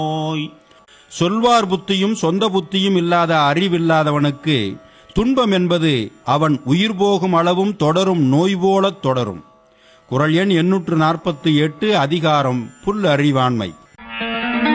சொல்வார் புத்தியும் சொந்த புத்தியும் இல்லாத அறிவில்லாதவனுக்கு துன்பம் என்பது அவன் உயிர் போகும் அளவும் தொடரும் நோய் போலத் தொடரும். குறள் எண் 848, அதிகாரம் புல் அறிவாண்மை.